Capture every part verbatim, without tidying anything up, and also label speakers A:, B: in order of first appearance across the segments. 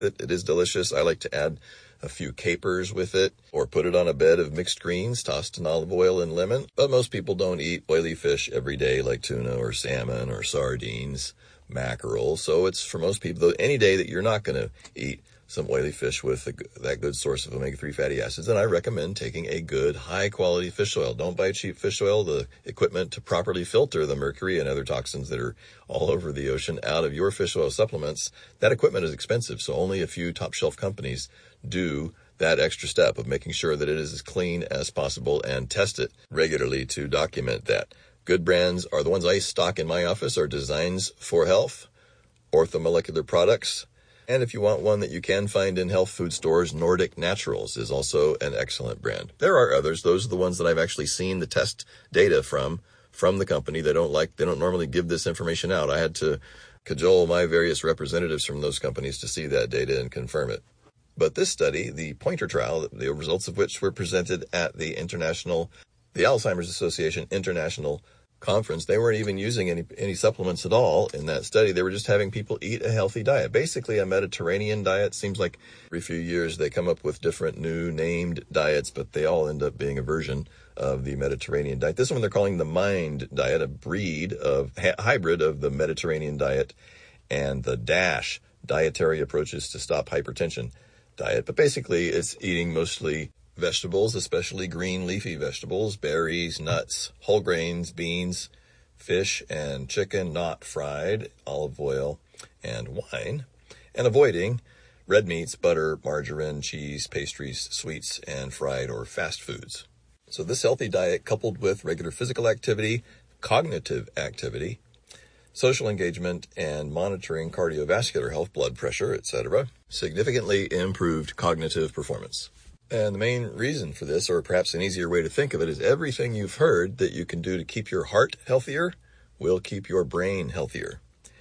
A: It, it is delicious. I like to add a few capers with it, or put it on a bed of mixed greens tossed in olive oil and lemon. But most people don't eat oily fish every day like tuna or salmon or sardines, mackerel. So it's for most people, though, any day that you're not going to eat some oily fish with a, that good source of omega three fatty acids, and I recommend taking a good, high-quality fish oil. Don't buy cheap fish oil. The equipment to properly filter the mercury and other toxins that are all over the ocean out of your fish oil supplements, that equipment is expensive, so only a few top-shelf companies do that extra step of making sure that it is as clean as possible and test it regularly to document that. Good brands are the ones I stock in my office are Designs for Health, Orthomolecular Products, and if you want one that you can find in health food stores, Nordic Naturals is also an excellent brand. There are others. Those are the ones that I've actually seen the test data from, from the company. They don't like, they don't normally give this information out. I had to cajole my various representatives from those companies to see that data and confirm it. But this study, the Pointer trial, the results of which were presented at the International, the Alzheimer's Association International Conference, they weren't even using any any supplements at all in that study. They were just having people eat a healthy diet, basically a Mediterranean diet. Seems like every few years they come up with different new named diets, but they all end up being a version of the Mediterranean diet. This one they're calling the MIND diet, a breed of ha- hybrid of the Mediterranean diet and the DASH, Dietary Approaches to Stop Hypertension diet. But basically it's eating mostly vegetables, especially green leafy vegetables, berries, nuts, whole grains, beans, fish, and chicken not fried, olive oil, and wine, and avoiding red meats, butter, margarine, cheese, pastries, sweets, and fried or fast foods. So this healthy diet, coupled with regular physical activity, cognitive activity, social engagement, and monitoring cardiovascular health, blood pressure, et cetera, significantly improved cognitive performance. And the main reason for this, or perhaps an easier way to think of it, is everything you've heard that you can do to keep your heart healthier will keep your brain healthier.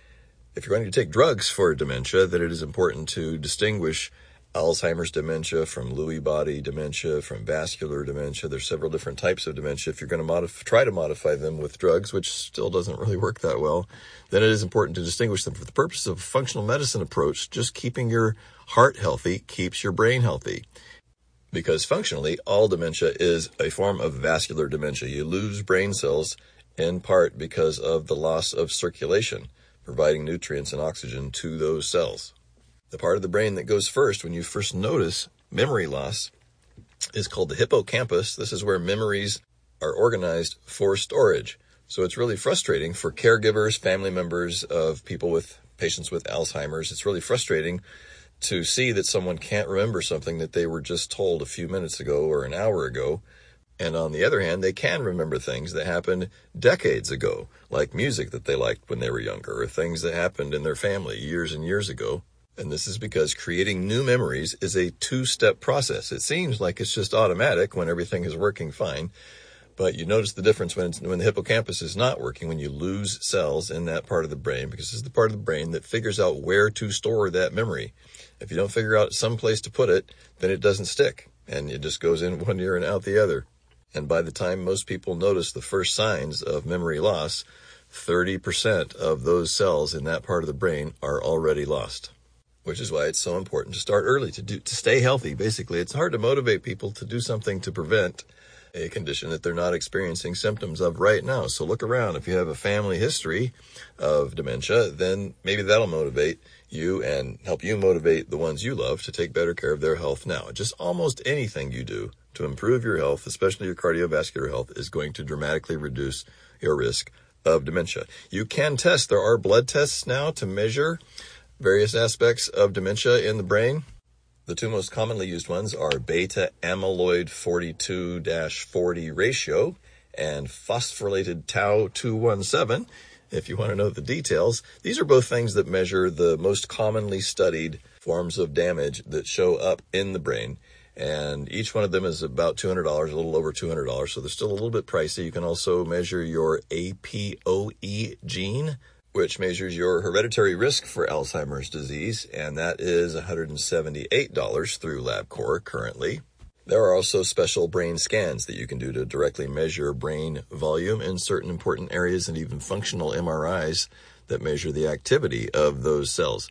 A: If you're going to take drugs for dementia, then it is important to distinguish Alzheimer's dementia from Lewy body dementia, from vascular dementia. There's several different types of dementia. If you're going to modif- try to modify them with drugs, which still doesn't really work that well, then it is important to distinguish them. For the purpose of a functional medicine approach, just keeping your heart healthy keeps your brain healthy. Because functionally, all dementia is a form of vascular dementia. You lose brain cells in part because of the loss of circulation, providing nutrients and oxygen to those cells. The part of the brain that goes first when you first notice memory loss is called the hippocampus. This is where memories are organized for storage. So it's really frustrating for caregivers, family members of people with patients with Alzheimer's. It's really frustrating to see that someone can't remember something that they were just told a few minutes ago or an hour ago. And on the other hand, they can remember things that happened decades ago, like music that they liked when they were younger, or things that happened in their family years and years ago. And this is because creating new memories is a two-step process. It seems like it's just automatic when everything is working fine, but you notice the difference when it's, when the hippocampus is not working, when you lose cells in that part of the brain, because it's the part of the brain that figures out where to store that memory. If you don't figure out some place to put it, then it doesn't stick, and it just goes in one ear and out the other. And by the time most people notice the first signs of memory loss, thirty percent of those cells in that part of the brain are already lost, which is why it's so important to start early, to do, to stay healthy. Basically, it's hard to motivate people to do something to prevent a condition that they're not experiencing symptoms of right now. So look around. If you have a family history of dementia, then maybe that'll motivate you and help you motivate the ones you love to take better care of their health now. Just almost anything you do to improve your health, especially your cardiovascular health, is going to dramatically reduce your risk of dementia. You can test. There are blood tests now to measure various aspects of dementia in the brain. The two most commonly used ones are beta amyloid forty-two forty ratio and phosphorylated tau two seventeen. If you want to know the details, these are both things that measure the most commonly studied forms of damage that show up in the brain. And each one of them is about two hundred dollars, a little over two hundred dollars. So they're still a little bit pricey. You can also measure your A P O E gene, which measures your hereditary risk for Alzheimer's disease, and that is one hundred seventy-eight dollars through LabCorp currently. There are also special brain scans that you can do to directly measure brain volume in certain important areas, and even functional M R Is that measure the activity of those cells.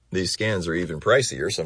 A: These scans are even pricier.